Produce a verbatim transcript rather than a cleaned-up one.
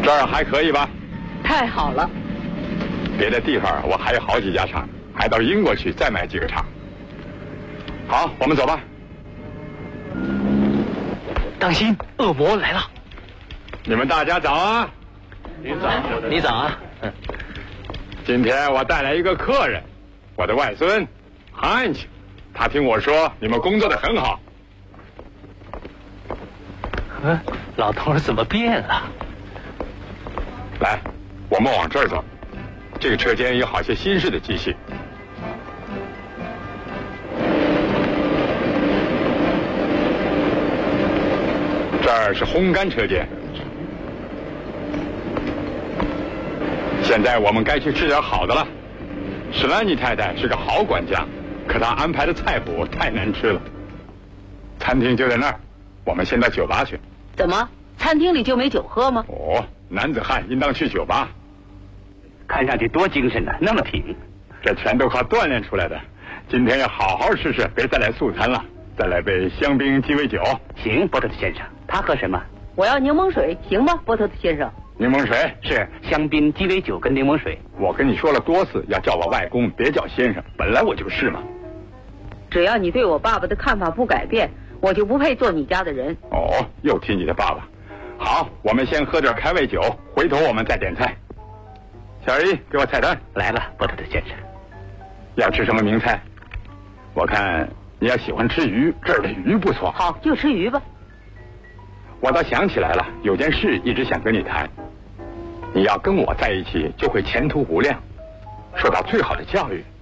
这儿还可以吧？ 太好了。 别的地方我还有好几家厂，还到英国去再买几个厂。好，我们走吧。 当心，恶魔来了！ 你们大家早啊！ 你早，你早啊！嗯， 今天我带来一个客人，我的外孙汉奇，他听我说你们工作的很好。 嗯，老头儿怎么变了？ 来，我们往这儿走。这个车间有好些新式的机器。这儿是烘干车间。现在我们该去吃点好的了。史兰尼太太是个好管家，可她安排的菜谱太难吃了。餐厅就在那儿，我们先到酒吧去。 怎么，餐厅里就没酒喝吗？ 哦，男子汉应当去酒吧。 看上去多精神呢、啊，那么挺。 这全都靠锻炼出来的。今天要好好吃吃，别再来素餐了。再来杯香槟鸡尾酒。 行，波特先生，他喝什么？ 我要柠檬水，行吗，波特先生？ 柠檬水是香槟鸡尾酒跟柠檬水。 我跟你说了多次，要叫我外公，别叫先生。本来我就是嘛。 只要你对我爸爸的看法不改变，我就不配做你家的人。 哦，又提你的爸爸。好，我们先喝点开胃酒，回头我们再点菜。小二姨，给我菜单。 来了，波特先生。 要吃什么名菜？我看你要喜欢吃鱼，这儿的鱼不错。 好，就吃鱼吧。 我倒想起来了，有件事一直想跟你谈。你要跟我在一起，就会前途无量，受到最好的教育。